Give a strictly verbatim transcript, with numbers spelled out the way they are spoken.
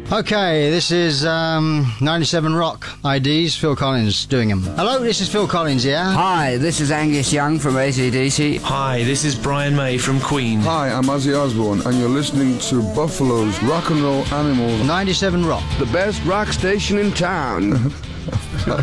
Okay, this is um, ninety-seven Rock I Ds, Phil Collins doing them. Hello, this is Phil Collins here. Hi, this is Angus Young from A C D C. Hi, this is Brian May from Queen. Hi, I'm Ozzy Osbourne, and you're listening to Buffalo's Rock and Roll Animals. ninety-seven Rock. The best rock station in town.